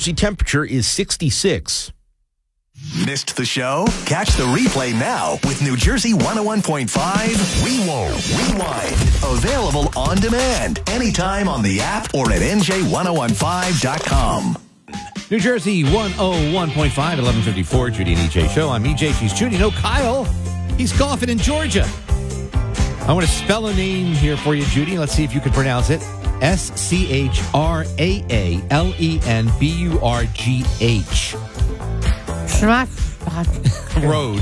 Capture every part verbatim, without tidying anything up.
Jersey temperature is sixty-six. Missed the show? Catch the replay now with New Jersey one oh one point five Rewold Rewind. Available on demand anytime on the app or at N J ten fifteen dot com. New Jersey one oh one point five, eleven fifty-four, Judy and E J show. I'm E J. She's Judy. No, Kyle. He's golfing in Georgia. I want to spell a name here for you, Judy. Let's see if you can pronounce it. S C H R A A L E N B U R G H. Road.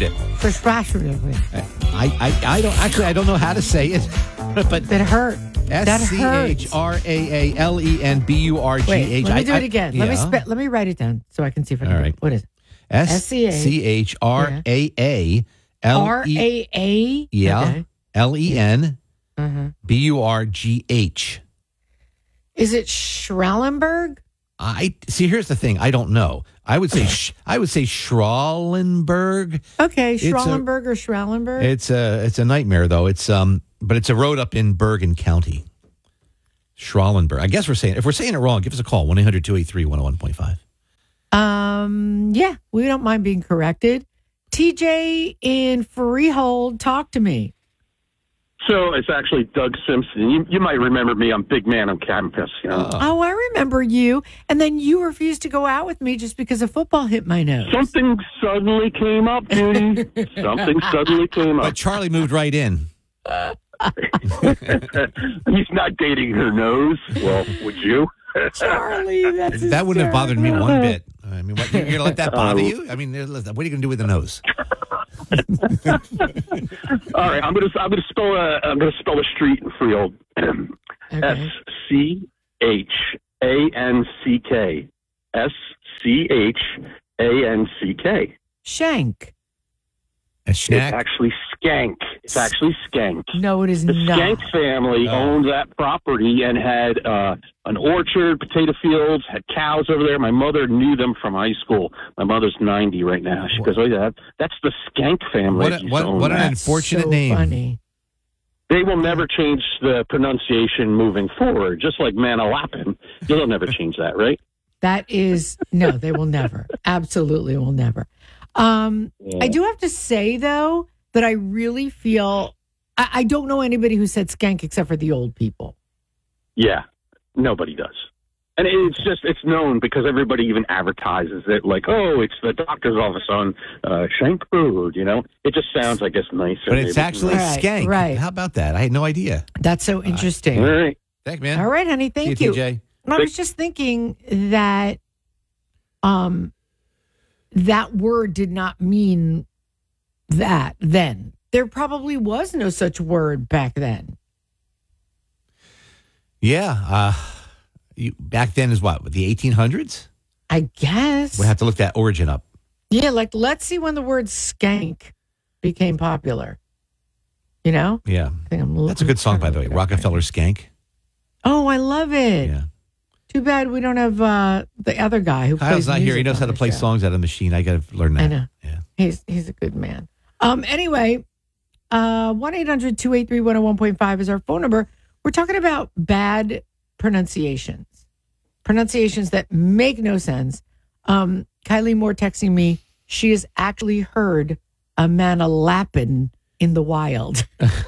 I, I, I don't actually I don't know how to say it, but that hurt. S C H R A A L E N B U R G H. Wait, let me do I, it again. I, let yeah. me spe- let me write it down so I can see if I can. All do right. it. What is it? S C H R A A L R A A Yeah. Okay. L E N Uh-huh. B U R G H. Is it Schralenberg? I see. Here's the thing. I don't know. I would say. sh- I would say Schralenberg. Okay, It's a- Schralenberg or Schralenberg? It's a. It's a nightmare though. It's um. But it's a road up in Bergen County. Schralenberg. I guess we're saying. If we're saying it wrong, give us a call. one eight hundred two eight three one oh one point five. Um. Yeah, we don't mind being corrected. T J in Freehold, talk to me. So it's actually Doug Simpson. You, you might remember me. I'm big man on campus. You know? Oh. Oh, I remember you. And then you refused to go out with me just because a football hit my nose. Something suddenly came up, Judy. Something suddenly came But up. Charlie moved right in. He's not dating her nose. Well, would you? Charlie, that's That wouldn't have bothered me hysterical. one bit. I mean, what, you're going to let that bother Uh, you? I mean, what are you going to do with the nose? All right, I'm gonna I'm gonna spell a I'm gonna spell a street in Freehold. S C H A N C K. S C H A N C K. Shank. A It's snack? actually Skank. It's actually Skank. No, it is The not. Skank family Oh. owned that property and had uh, an orchard, potato fields, had cows over there. My mother knew them from high school. My mother's ninety right now. She goes, "Oh yeah, that's the Skank family." What, that a, used what, to own what an that." unfortunate so name. Funny. They will never change the pronunciation moving forward, just like Manalapan. They'll never change that, right? That is no, they will never. Absolutely will never. Um, Yeah. I do have to say though that I really feel I, I don't know anybody who said skank except for the old people. Yeah, nobody does. And it's just, it's known because everybody even advertises it like, oh, it's the doctor's office on uh, Shank Road, you know? It just sounds, I guess, nicer. But it's maybe. actually Right, skank. right. How about that? I had no idea. That's so interesting. All right. Thanks, man. All right, honey. Thank See you, you. T J. I was just thinking that um that word did not mean that then. There probably was no such word back then. Yeah. Uh, you, back then is what? The eighteen hundreds? I guess. We'll have to look that origin up. Yeah, like let's see when the word skank became popular. You know? Yeah. I think I'm That's a good song, by the way. Rockefeller Skank. Oh, I love it. Yeah. Too bad we don't have uh, the other guy who Kyle's plays not here. He music knows on how to the play show. songs out of the machine. I got to learn that. I know. Yeah. He's he's a good man. Um. Anyway, uh, one eight hundred two eight three one zero one point five is our phone number. We're talking about bad pronunciations, pronunciations that make no sense. Um, Kylie Moore texting me. She has actually heard a Manalapan in the wild.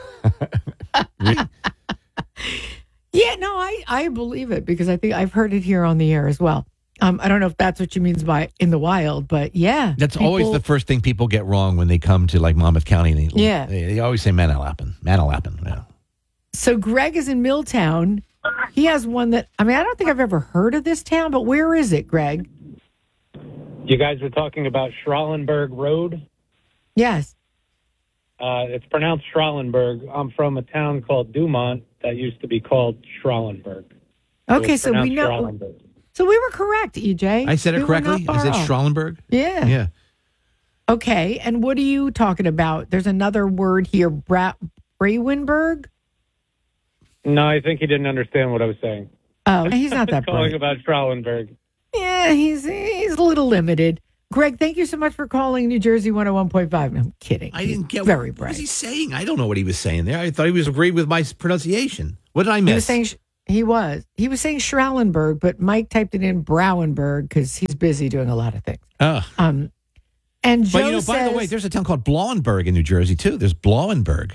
Yeah, no, I, I believe it because I think I've heard it here on the air as well. Um, I don't know if that's what she means by in the wild, but yeah. That's people- always the first thing people get wrong when they come to like Monmouth County. They, Yeah. They, they always say Manalapan. Manalapan. Yeah. So Greg is in Milltown. He has one that, I mean, I don't think I've ever heard of this town, but where is it, Greg? You guys were talking about Schralenberg Road. Yes. Uh, it's pronounced Schralenberg. I'm from a town called Dumont that used to be called Schralenberg. Okay, it's so we pronounced know. Schralenberg. So we were correct, E J. I said it We were correctly. not I said far off. Schralenberg. Yeah. Yeah. Okay, and what are you talking about? There's another word here, Bra- Brawenberg. No, I think he didn't understand what I was saying. Oh, he's not that Calling bright. about Schralenberg. Yeah, he's he's a little limited. Greg, thank you so much for calling New Jersey one oh one point five. I'm kidding. I didn't get very what, bright. what was he saying? I don't know what he was saying there. I thought he was agreeing with my pronunciation. What did I miss? He was saying He was. He was saying Schralenberg, but Mike typed it in Browenberg because he's busy doing a lot of things. Oh. Um, and Joe But, you know, by says, the way, there's a town called Blauenberg in New Jersey, too. There's Blauenberg.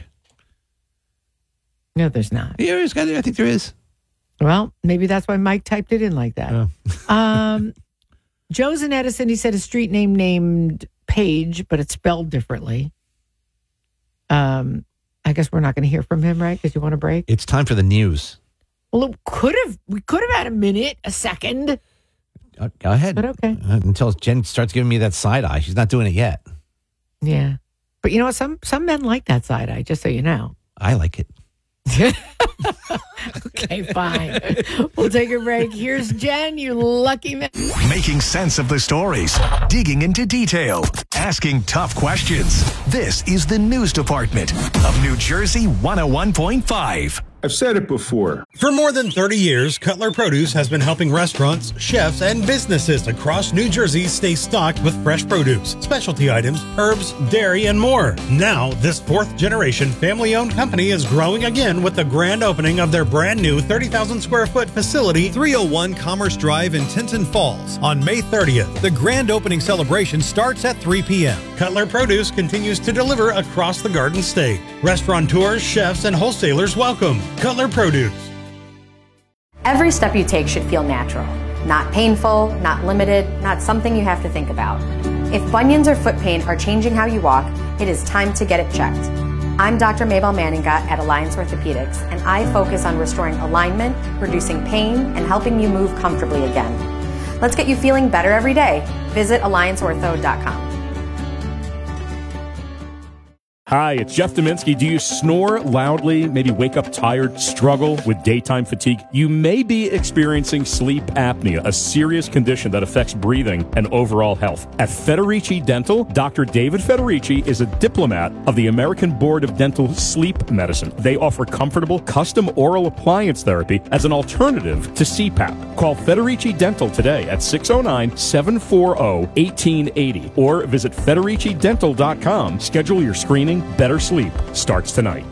No, there's not. Yeah, there's got, I think there is. Well, maybe that's why Mike typed it in like that. Oh. um, Joe's in Edison. He said a street name named Page, but it's spelled differently. Um, I guess we're not going to hear from him, right? Because you want a break? It's time for the news. Well, it could have. We could have had a minute, a second. Uh, go ahead. But okay. Uh, until Jen starts giving me that side eye. She's not doing it yet. Yeah. But you know what? Some, some men like that side eye, just so you know. I like it. Okay, fine. We'll take a break. Here's Jen, you lucky man. Making sense of the stories, digging into detail, asking tough questions. This is the news department of New Jersey one oh one point five. I've said it before. For more than thirty years, Cutler Produce has been helping restaurants, chefs, and businesses across New Jersey stay stocked with fresh produce, specialty items, herbs, dairy, and more. Now, this fourth-generation family-owned company is growing again with the grand opening of their brand-new thirty thousand square foot facility, three oh one Commerce Drive in Tinton Falls, on May thirtieth. The grand opening celebration starts at three p.m. Cutler Produce continues to deliver across the Garden State. Restaurateurs, chefs, and wholesalers welcome. Cutler Produce. Every step you take should feel natural, not painful, not limited, not something you have to think about. If bunions or foot pain are changing how you walk, it is time to get it checked. I'm Doctor Mabel Manninga at Alliance Orthopedics, and I focus on restoring alignment, reducing pain, and helping you move comfortably again. Let's get you feeling better every day. Visit alliance ortho dot com. Hi, it's Jeff Dominski. Do you snore loudly, maybe wake up tired, struggle with daytime fatigue? You may be experiencing sleep apnea, a serious condition that affects breathing and overall health. At Federici Dental, Doctor David Federici is a diplomat of the American Board of Dental Sleep Medicine. They offer comfortable, custom oral appliance therapy as an alternative to C PAP. Call Federici Dental today at six oh nine, seven four zero, one eight eight zero or visit Federici Dental dot com. Schedule your screening. Better sleep starts tonight.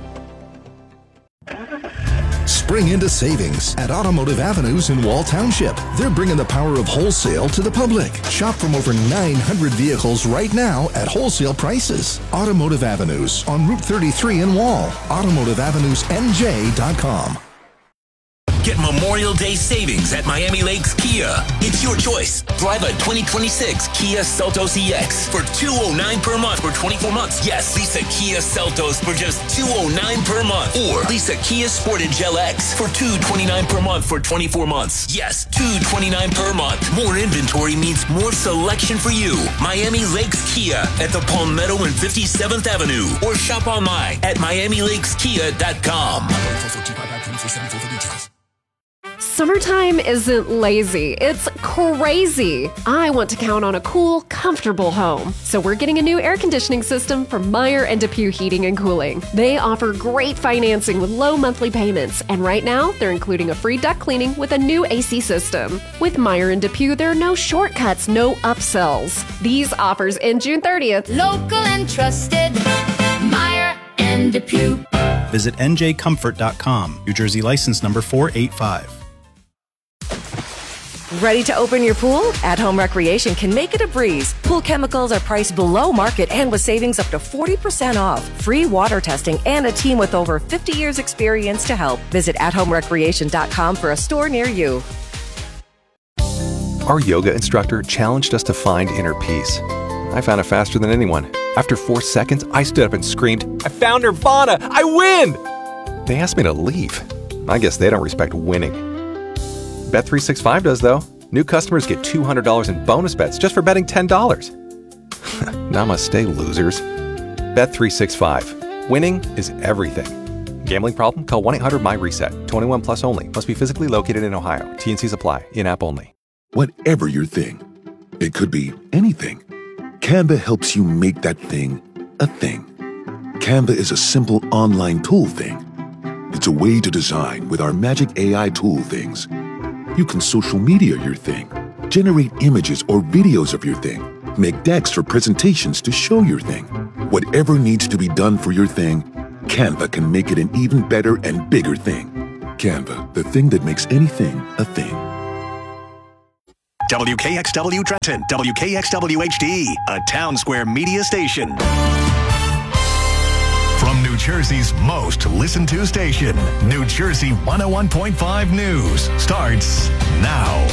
Spring into savings at Automotive Avenues in Wall Township. They're bringing the power of wholesale to the public. Shop from over nine hundred vehicles right now at wholesale prices. Automotive Avenues on Route thirty-three in Wall. automotive avenues n j dot com. Get Memorial Day savings at Miami Lakes Kia. It's your choice. Drive a twenty twenty-six Kia Seltos E X for two hundred nine dollars per month for twenty-four months. Yes, lease a Kia Seltos for just two hundred nine dollars per month. Or lease a Kia Sportage L X for two hundred twenty-nine dollars per month for twenty-four months. Yes, two hundred twenty-nine dollars per month. More inventory means more selection for you. Miami Lakes Kia at the Palmetto and fifty-seventh Avenue. Or shop online at miami lakes kia dot com. Summertime isn't lazy, it's crazy. I want to count on a cool, comfortable home. So we're getting a new air conditioning system from Meyer and DePuy Heating and Cooling. They offer great financing with low monthly payments, and right now they're including a free duct cleaning with a new A C system. With Meyer and DePuy, there are no shortcuts, no upsells. These offers end June thirtieth. Local and trusted, Meyer and DePuy. Visit n j comfort dot com. New Jersey license number four eight five. Ready to open your pool? At Home Recreation can make it a breeze. Pool chemicals are priced below market and with savings up to forty percent off. Free water testing and a team with over fifty years experience to help. Visit at home recreation dot com for a store near you. Our yoga instructor challenged us to find inner peace. I found it faster than anyone. After four seconds, I stood up and screamed, "I found Nirvana! I win!" They asked me to leave. I guess they don't respect winning. Bet three sixty-five does, though. New customers get two hundred dollars in bonus bets just for betting ten dollars. Namaste, losers. Bet three sixty-five. Winning is everything. Gambling problem? Call one eight hundred my reset. twenty-one plus only. Must be physically located in Ohio. T and Cs apply. In-app only. Whatever your thing, it could be anything. Canva helps you make that thing a thing. Canva is a simple online tool thing. It's a way to design with our magic A I tool things. You can social media your thing, generate images or videos of your thing, make decks or presentations to show your thing. Whatever needs to be done for your thing, Canva can make it an even better and bigger thing. Canva, the thing that makes anything a thing. W K X W Trenton, W K X W H D, a Town Square media station. From New Jersey's most listened to station, New Jersey one oh one point five News starts now.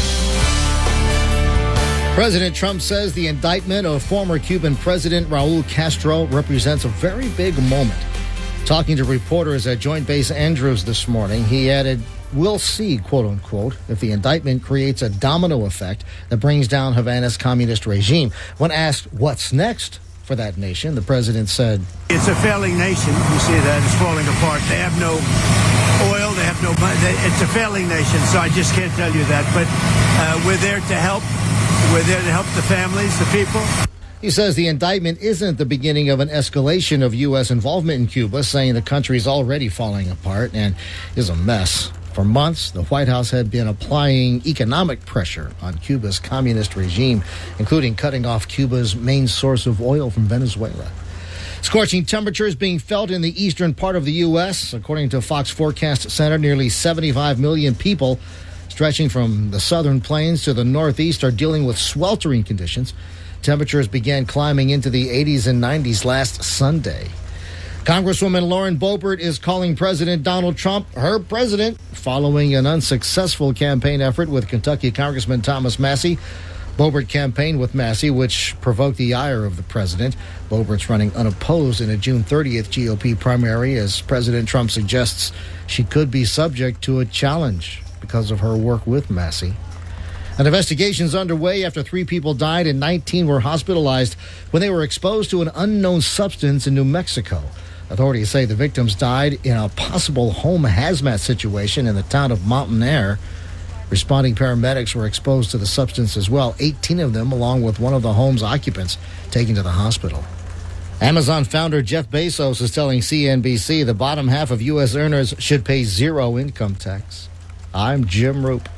President Trump says the indictment of former Cuban President Raul Castro represents a very big moment. Talking to reporters at Joint Base Andrews this morning, he added, "We'll see, quote unquote, if the indictment creates a domino effect that brings down Havana's communist regime." When asked what's next for that nation, the president said, "It's a failing nation. You see that? It's falling apart. They have no oil. They have no money. It's a failing nation, so I just can't tell you that. But uh, we're there to help. We're there to help the families, the people." He says the indictment isn't the beginning of an escalation of U S involvement in Cuba, saying the country is already falling apart and is a mess. For months, the White House had been applying economic pressure on Cuba's communist regime, including cutting off Cuba's main source of oil from Venezuela. Scorching temperatures being felt in the eastern part of the U S. According to Fox Forecast Center, nearly seventy-five million people stretching from the southern plains to the northeast are dealing with sweltering conditions. Temperatures began climbing into the eighties and nineties last Sunday. Congresswoman Lauren Boebert is calling President Donald Trump her president following an unsuccessful campaign effort with Kentucky Congressman Thomas Massie. Boebert campaigned with Massie, which provoked the ire of the president. Boebert's running unopposed in a June thirtieth G O P primary as President Trump suggests she could be subject to a challenge because of her work with Massie. An investigation is underway after three people died and nineteen were hospitalized when they were exposed to an unknown substance in New Mexico. Authorities say the victims died in a possible home hazmat situation in the town of Mountain Air. Responding paramedics were exposed to the substance as well, eighteen of them, along with one of the home's occupants, taken to the hospital. Amazon founder Jeff Bezos is telling C N B C the bottom half of U S earners should pay zero income tax. I'm Jim Roop.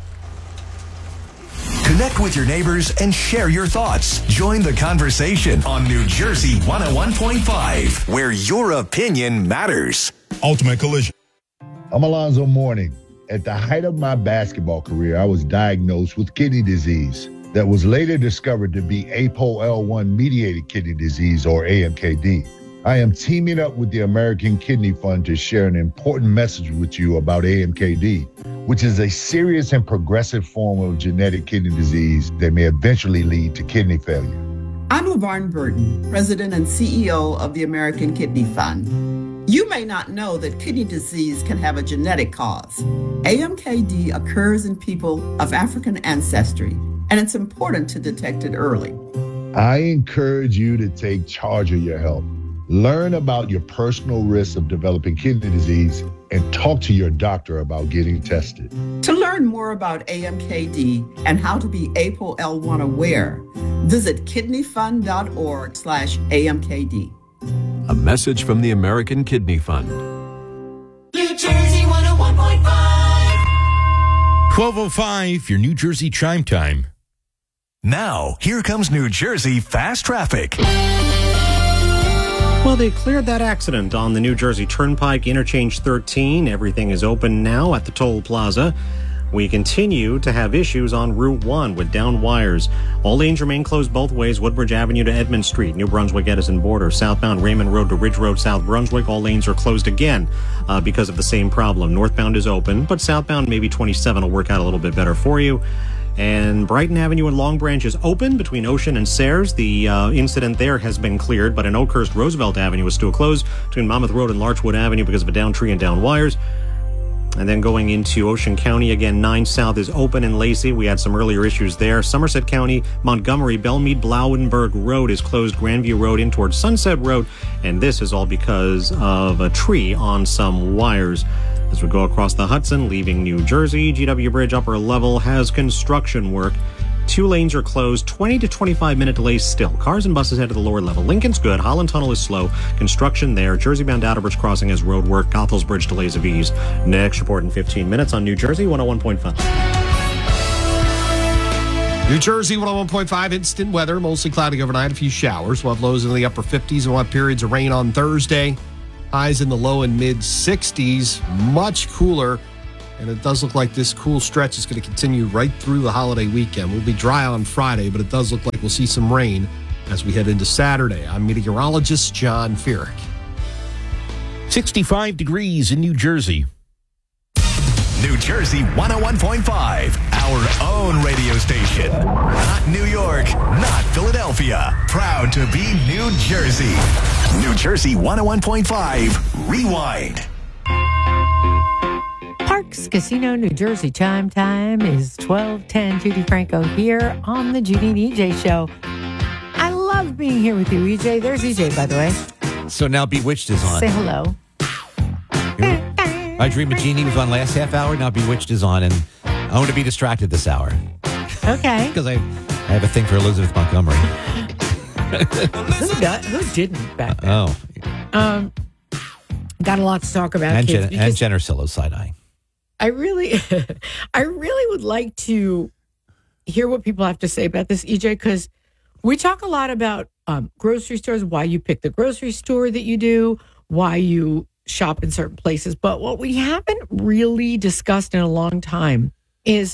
Connect with your neighbors and share your thoughts. Join the conversation on New Jersey one oh one point five, where your opinion matters. Ultimate Collision. I'm Alonzo Mourning. At the height of my basketball career, I was diagnosed with kidney disease that was later discovered to be A P O L one mediated kidney disease, or A M K D. I am teaming up with the American Kidney Fund to share an important message with you about A M K D, which is a serious and progressive form of genetic kidney disease that may eventually lead to kidney failure. I'm LaVarn Burton, President and C E O of the American Kidney Fund. You may not know that kidney disease can have a genetic cause. A M K D occurs in people of African ancestry, and it's important to detect it early. I encourage you to take charge of your health. Learn about your personal risks of developing kidney disease and talk to your doctor about getting tested. To learn more about A M K D and how to be A P O L one aware, visit kidneyfund.org slash AMKD. A message from the American Kidney Fund. New Jersey one oh one point five. twelve oh five, your New Jersey chime time. Now, here comes New Jersey Fast Traffic. Well, they cleared that accident on the New Jersey Turnpike, Interchange thirteen. Everything is open now at the toll plaza. We continue to have issues on Route one with down wires. All lanes remain closed both ways, Woodbridge Avenue to Edmond Street, New Brunswick Edison border, southbound Raymond Road to Ridge Road, South Brunswick. All lanes are closed again uh, because of the same problem. Northbound is open, but southbound maybe twenty-seven will work out a little bit better for you. And Brighton Avenue and Long Branch is open between Ocean and Sayres. The uh, incident there has been cleared, but in Oakhurst, Roosevelt Avenue is still closed between Monmouth Road and Larchwood Avenue because of a down tree and down wires. And then going into Ocean County, again, nine South is open in Lacey. We had some earlier issues there. Somerset County, Montgomery, Belmead, Blouenberg Road is closed. Grandview Road in towards Sunset Road. And this is all because of a tree on some wires. As we go across the Hudson, leaving New Jersey, G W Bridge upper level has construction work. Two lanes are closed, twenty to twenty-five minute delays still. Cars and buses head to the lower level. Lincoln's good. Holland Tunnel is slow. Construction there. Jersey-bound Outerbridge Crossing has road work. Goethals Bridge delays of ease. Next report in fifteen minutes on New Jersey one oh one point five. New Jersey one oh one point five, instant weather. Mostly cloudy overnight, a few showers. We'll have lows in the upper fifties and we'll have periods of rain on Thursday. Highs in the low and mid sixties. Much cooler And it does look like this cool stretch is going to continue right through the holiday weekend. We'll be dry on Friday, but it does look like we'll see some rain as we head into Saturday. I'm meteorologist John Feerick. sixty-five degrees in New Jersey. New Jersey one oh one point five, our own radio station. Not New York, not Philadelphia. Proud to be New Jersey. New Jersey one oh one point five, Rewind. Parks Casino, New Jersey. Chime time is twelve ten. Judy Franco here on the Judy and E J Show. I love being here with you, E J. There's E J, by the way. So now Bewitched is on. Say hello. My Dream of Jeannie was on last half hour. Now Bewitched is on, and I want to be distracted this hour. Okay. Because I, I have a thing for Elizabeth Montgomery. who, got, who didn't back then? Oh. Um, got a lot to talk about, And kids. Jen, and Jen Ursillo's side eye. I really, I really would like to hear what people have to say about this, E J, because we talk a lot about um, grocery stores, why you pick the grocery store that you do, why you shop in certain places. But what we haven't really discussed in a long time is,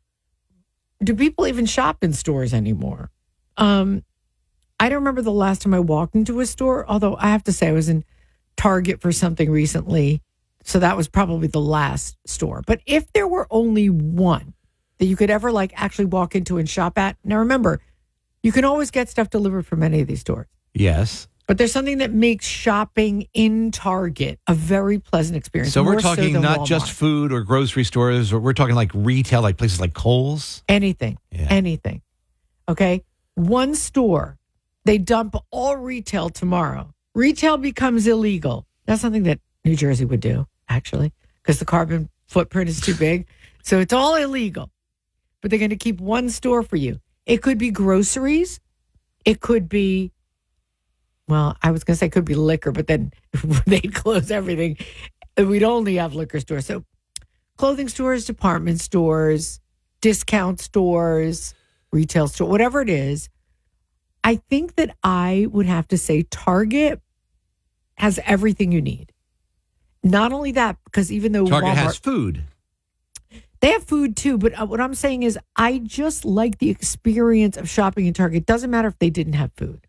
do people even shop in stores anymore? Um, I don't remember the last time I walked into a store, although I have to say I was in Target for something recently. So that was probably the last store. But if there were only one that you could ever like actually walk into and shop at, now remember, you can always get stuff delivered from any of these stores. Yes. But there's something that makes shopping in Target a very pleasant experience. So we're more talking than not Walmart. just food or grocery stores, or we're talking like retail, like places like Kohl's. Anything. Yeah. Anything. Okay. One store, they dump all retail tomorrow. Retail becomes illegal. That's something that New Jersey would do, actually, because the carbon footprint is too big. So it's all illegal. But they're going to keep one store for you. It could be groceries. It could be, well, I was going to say it could be liquor, but then they'd close everything. We'd only have liquor stores. So clothing stores, department stores, discount stores, retail store, whatever it is. I think that I would have to say Target has everything you need. Not only that, because even though Target Walmart has food. They have food too, but what I'm saying is I just like the experience of shopping in Target. Doesn't matter if they didn't have food.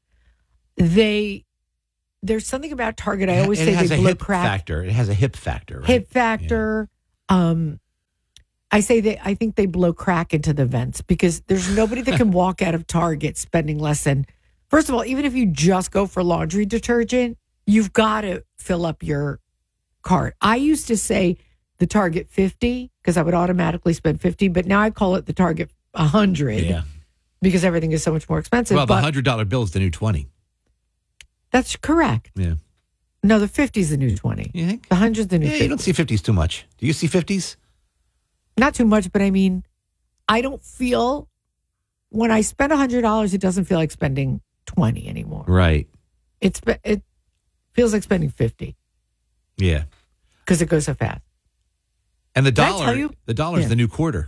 They, there's something about Target. I always it say has they a blow hip crack. factor. It has a hip factor. Right? Hip factor. Um, I say that I think they blow crack into the vents because there's nobody that can walk out of Target spending less than. First of all, even if you just go for laundry detergent, you've got to fill up your cart. I used to say the Target fifty because I would automatically spend fifty, but now I call it the Target one hundred Yeah. because everything is so much more expensive. Well, the but one hundred dollar bill is the new twenty. that's correct. Yeah. No, the fifty is the new twenty. You think? The one hundred is the new Yeah, fifty. you don't see fifties too much. Do you see fifties? Not too much, but I mean, I don't feel when I spend one hundred dollars, it doesn't feel like spending twenty anymore. Right. It's It feels like spending fifty Yeah. because it goes so fast. And the Did I dollar, tell you? the dollar is Yeah. the new quarter.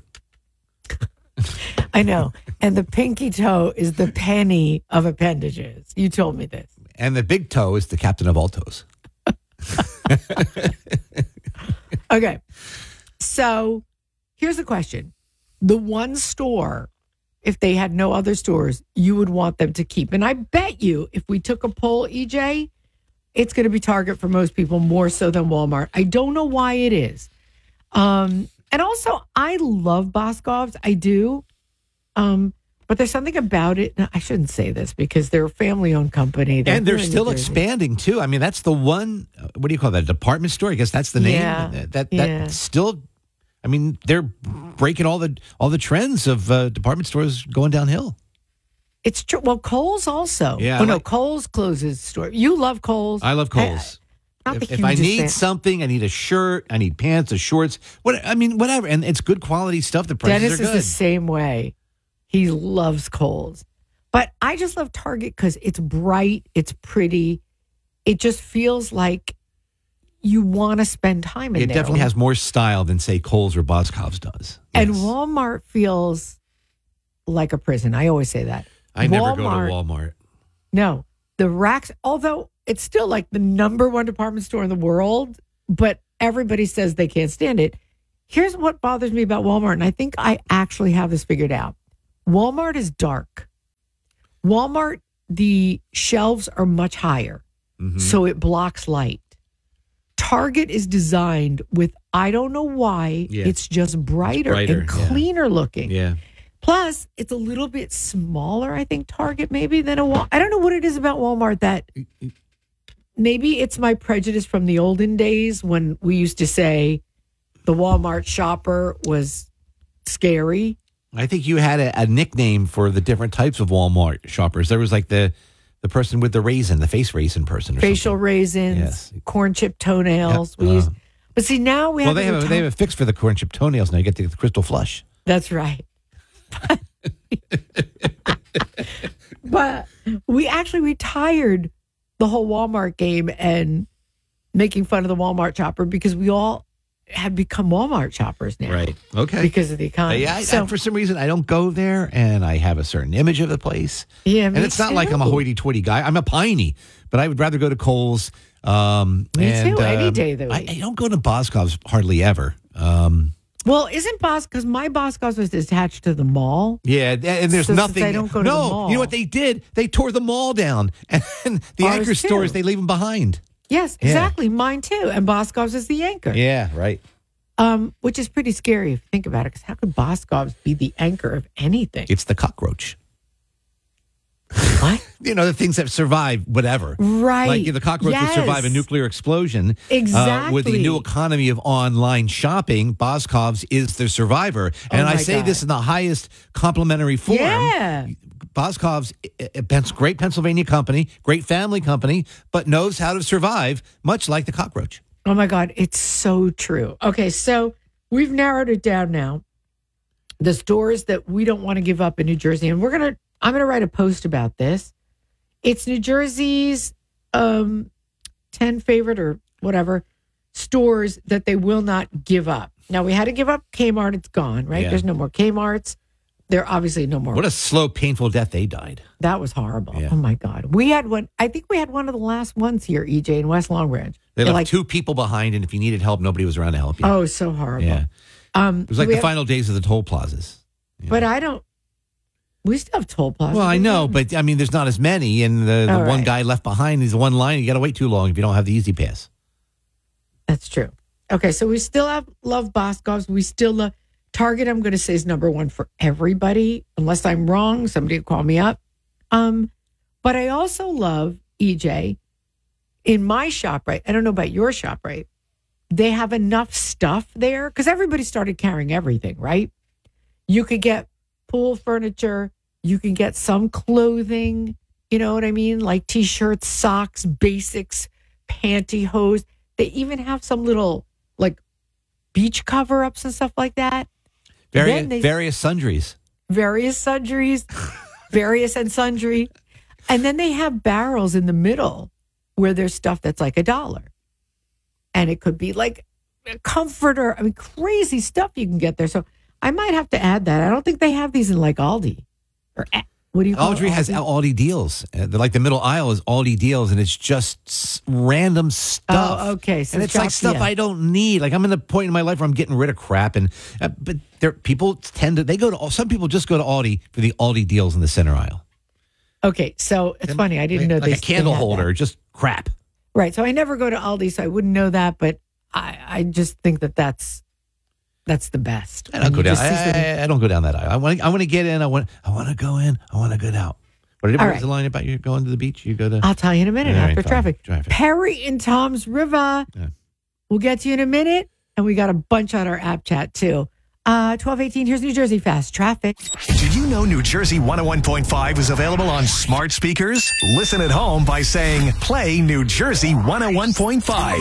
I know. And the pinky toe is the penny of appendages. You told me this. And the big toe is the captain of all toes. Okay. So here's the question. The one store, if they had no other stores, you would want them to keep. And I bet you if we took a poll, E J, it's going to be Target for most people more so than Walmart. I don't know why it is. Um, and also, I love Boscov's. I do. Um, but there's something about it. No, I shouldn't say this because they're a family-owned company. And they're here in still New Jersey. expanding too. I mean, that's the one. uh, What do you call that? Department store? I guess that's the name. Yeah. That that Yeah. still. I mean, they're breaking all the all the trends of uh, department stores going downhill. It's true. Well, Kohl's also. Yeah, Oh, I no, like- Kohl's closes store. You love Kohl's. I love Kohl's. Not If, the if I hugest need fan. something, I need a shirt, I need pants, a shorts. What I mean, whatever, and it's good quality stuff. The prices Dennis are is good. the same way. He loves Kohl's. But I just love Target because it's bright, it's pretty. It just feels like you want to spend time in It there. definitely has more style than say Kohl's or Boscov's does. And Walmart feels like a prison. I always say that. I never go to Walmart. No, the racks, although it's still like the number one department store in the world, but everybody says they can't stand it. Here's what bothers me about Walmart, and I think I actually have this figured out. Walmart is dark. Walmart, the shelves are much higher, mm-hmm. so it blocks light. Target is designed with, I don't know why, yeah. it's just brighter, it's brighter and cleaner yeah. looking. Yeah. Plus, it's a little bit smaller, I think, Target maybe than a Walmart. I don't know what it is about Walmart that maybe it's my prejudice from the olden days when we used to say the Walmart shopper was scary. I think you had a, a nickname for the different types of Walmart shoppers. There was like the the person with the raisin, the face raisin person. Or Facial something. raisins, yes. corn chip toenails. Yep. We uh, used, but see, now we well, have... they have, a, they have a fix for the corn chip toenails now. You get the, the crystal flush. That's right. But we actually retired the whole Walmart game and making fun of the Walmart shopper because we all have become Walmart shoppers now. Right. Okay. Because of the economy. Yeah, I, so, I, for some reason, I don't go there, and I have a certain image of the place. Yeah, and it's not too. like I'm a hoity-toity guy. I'm a piney, but I would rather go to Kohl's. Um, me and, too. Any um, day of the week. I, I don't go to Boscov's hardly ever. Um, well, isn't Bos because my Boscov's was attached to the mall? Yeah, and there's so nothing. I don't go to no, the mall. You know what they did? They tore the mall down, and the Ours anchor too. stores they leave them behind. Yes, Yeah. exactly. Mine too. And Boscov's is the anchor. Yeah, right. Um, which is pretty scary if you think about it, because how could Boscov's be the anchor of anything? It's the cockroach. What? You know, the things that survive whatever. Right. Like the cockroach yes. would survive a nuclear explosion. Exactly. Uh, with the new economy of online shopping, Boscov's is the survivor. And Oh I my say God. this in the highest complimentary form. Yeah. Boscov's, a great Pennsylvania company, great family company, but knows how to survive, much like the cockroach. Oh my God, it's so true. Okay, so we've narrowed it down now. The stores that we don't want to give up in New Jersey, and we're gonna, I'm gonna write a post about this. It's New Jersey's um, ten favorite or whatever stores that they will not give up. Now we had to give up Kmart; it's gone, right? Yeah. There's no more Kmart's. There are obviously no more. What a slow, painful death they died. That was horrible. Yeah. Oh my God, we had one. I think we had one of the last ones here, E J, in West Long Branch. They They're left like, two people behind, and if you needed help, nobody was around to help you. oh, so horrible. yeah. Um, It was like we the have- final days of the toll plazas. But I don't. We still have toll plazas. Well, I know, but I mean, there's not as many, and the, the All one right. guy left behind is one line. You got to wait too long if you don't have the Easy Pass. That's true. Okay, so we still have love Boscov's. We still love Target. I'm going to say is number one for everybody, unless I'm wrong. Somebody will call me up. Um, but I also love E J. In my shop, right? I don't know about your shop, right? They have enough stuff there because everybody started carrying everything, right? You could get pool furniture. You can get some clothing. You know what I mean? Like T-shirts, socks, basics, pantyhose. They even have some little like beach cover-ups and stuff like that. Various, Then they- various sundries. Various sundries, various and sundry. And then they have barrels in the middle where there's stuff that's like a dollar. And it could be like a comforter. I mean, crazy stuff you can get there. So I might have to add that. I don't think they have these in like Aldi. Or A- what do you call Aldi it? has Aldi deals. Uh, they're like the middle aisle is Aldi deals, and it's just s- random stuff. Oh, okay. So and it's like shop- stuff yeah. I don't need. Like I'm in the point in my life where I'm getting rid of crap, and uh, but there people tend to they go to some people just go to Aldi for the Aldi deals in the center aisle. Okay, so it's funny. I didn't know like they a candle they had holder, that. just crap. Right. So I never go to Aldi, so I wouldn't know that. But I, I just think that that's that's the best. I don't go You down. just see I, something- I, I don't go down that aisle. I want. I want to get in. I want. I want to go in. I want to get out. What did All what was right. the line about you going to the beach? You go to. I'll tell you in a minute All right, after fine. traffic. Traffic. Perry in Tom's River. Yeah. We'll get to you in a minute. And we got a bunch on our app chat, too. Uh, twelve eighteen, here's New Jersey Fast Traffic. Did you know New Jersey one oh one point five is available on smart speakers? Listen at home by saying, play New Jersey one oh one point five.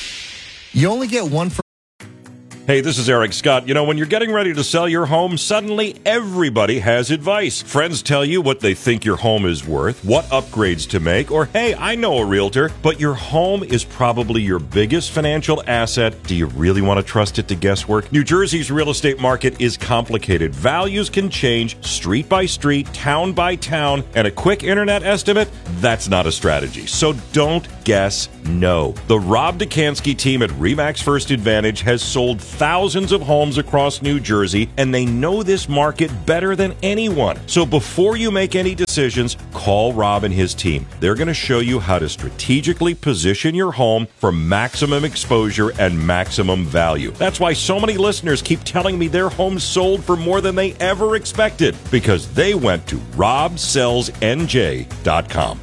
You only get one for. Hey, this is Eric Scott. You know, when you're getting ready to sell your home, suddenly everybody has advice. Friends tell you what they think your home is worth, what upgrades to make, or hey, I know a realtor, but your home is probably your biggest financial asset. Do you really want to trust it to guesswork? New Jersey's real estate market is complicated. Values can change street by street, town by town, and a quick internet estimate, that's not a strategy. So don't guess no. The Rob Dukansky team at RE/MAX First Advantage has sold thousands of homes across New Jersey, and they know this market better than anyone. So before you make any decisions, call Rob and his team. They're going to show you how to strategically position your home for maximum exposure and maximum value. That's why so many listeners keep telling me their homes sold for more than they ever expected, because they went to rob sells n j dot com.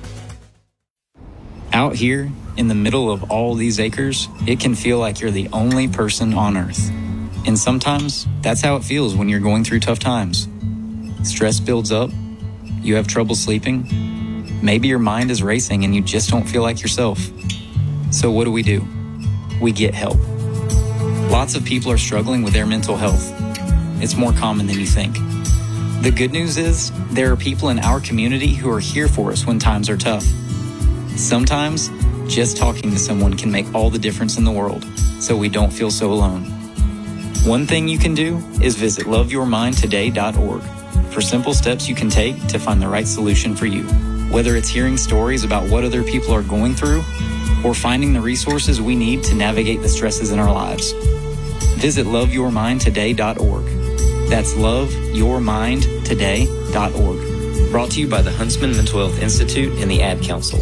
Out here, in the middle of all these acres, it can feel like you're the only person on Earth. And sometimes, that's how it feels when you're going through tough times. Stress builds up, you have trouble sleeping, maybe your mind is racing and you just don't feel like yourself. So what do we do? We get help. Lots of people are struggling with their mental health. It's more common than you think. The good news is, there are people in our community who are here for us when times are tough. Sometimes, just talking to someone can make all the difference in the world, so we don't feel so alone. One thing you can do is visit love your mind today dot org for simple steps you can take to find the right solution for you. Whether it's hearing stories about what other people are going through, or finding the resources we need to navigate the stresses in our lives. Visit love your mind today dot org. That's love your mind today dot org. Brought to you by the Huntsman Mental Health Institute and the Ad Council.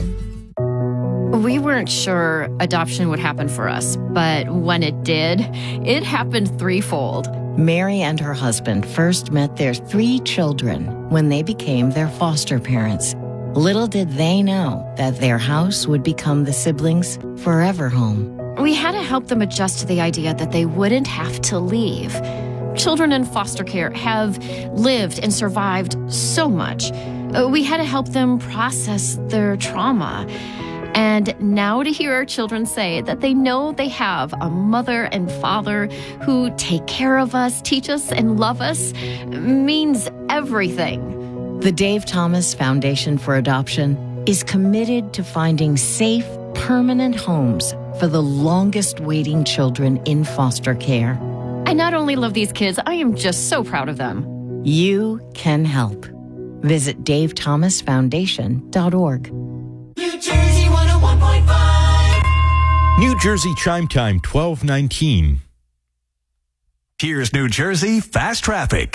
We weren't sure adoption would happen for us, but when it did, it happened threefold. Mary and her husband first met their three children when they became their foster parents. Little did they know that their house would become the siblings' forever home. We had to help them adjust to the idea that they wouldn't have to leave. Children in foster care have lived and survived so much. We had to help them process their trauma. And now to hear our children say that they know they have a mother and father who take care of us, teach us, and love us means everything. The Dave Thomas Foundation for Adoption is committed to finding safe, permanent homes for the longest waiting children in foster care. I not only love these kids, I am just so proud of them. You can help. Visit dave thomas foundation dot org. New Jersey one oh one point five. New Jersey Chime Time, twelve nineteen. Here's New Jersey Fast Traffic.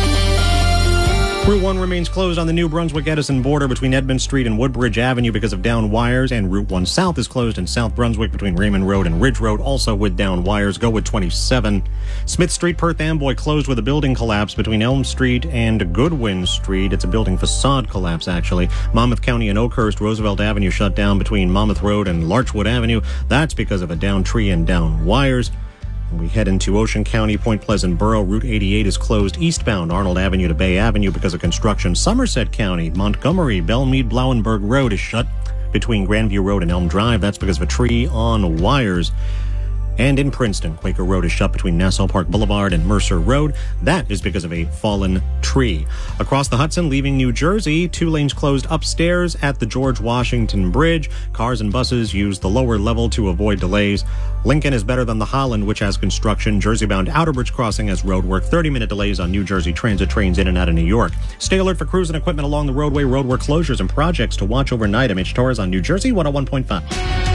Route one remains closed on the New Brunswick-Edison border between Edmund Street and Woodbridge Avenue because of down wires, and Route one South is closed in South Brunswick between Raymond Road and Ridge Road, also with down wires. Go with twenty-seven. Smith Street, Perth Amboy closed with a building collapse between Elm Street and Goodwin Street. It's a building facade collapse, actually. Monmouth County and Oakhurst, Roosevelt Avenue shut down between Monmouth Road and Larchwood Avenue. That's because of a down tree and down wires. We head into Ocean County, Point Pleasant Borough. Route eighty-eight is closed eastbound Arnold Avenue to Bay Avenue because of construction. Somerset County, Montgomery, Belmead, Blauenberg Road is shut between Grandview Road and Elm Drive. That's because of a tree on wires. And in Princeton, Quaker Road is shut between Nassau Park Boulevard and Mercer Road. That is because of a fallen tree. Across the Hudson, leaving New Jersey, two lanes closed upstairs at the George Washington Bridge. Cars and buses use the lower level to avoid delays. Lincoln is better than the Holland, which has construction. Jersey-bound Outer Bridge Crossing has roadwork. thirty-minute delays on New Jersey Transit trains in and out of New York. Stay alert for crews and equipment along the roadway, roadwork closures, and projects to watch overnight. I'm Mitch Torres on New Jersey one oh one point five.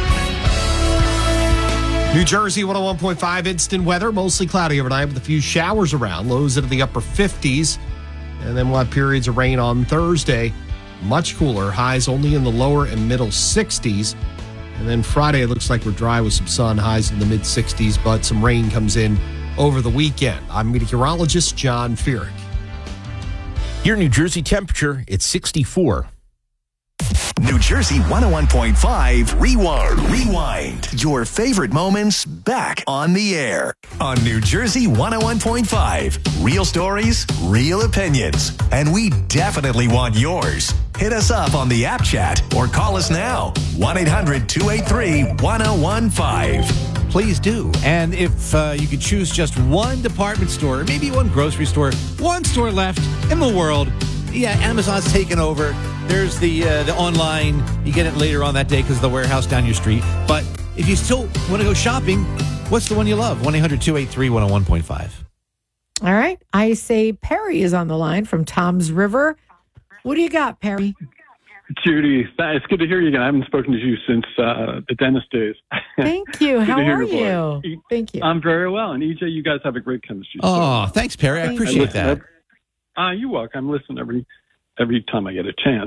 New Jersey one oh one point five instant weather, mostly cloudy overnight with a few showers around, lows into the upper fifties. And then we'll have periods of rain on Thursday. Much cooler, highs only in the lower and middle sixties. And then Friday, it looks like we're dry with some sun, highs in the mid sixties, but some rain comes in over the weekend. I'm meteorologist John Feerick. Your New Jersey temperature, it's sixty-four. New Jersey one oh one point five Rewind. Rewind. Your favorite moments back on the air. On New Jersey one oh one point five. Real stories, real opinions. And we definitely want yours. Hit us up on the app chat or call us now. one eight hundred two eight three one oh one five. Please do. And if uh, you could choose just one department store, maybe one grocery store, one store left in the world, yeah, Amazon's taken over. There's the uh, the online. You get it later on that day because of the warehouse down your street. But if you still want to go shopping, what's the one you love? one eight hundred two eight three one oh one point five. All right. I say Perry is on the line from Tom's River. What do you got, Perry? Judy, it's good to hear you again. I haven't spoken to you since uh, the dentist days. Thank you. Good How to hear are your voice. you? E- Thank you. I'm very well. And E J, you guys have a great chemistry. Oh, thanks, Perry. I appreciate listen that. every- Ah, you're welcome. I listen every every time I get a chance.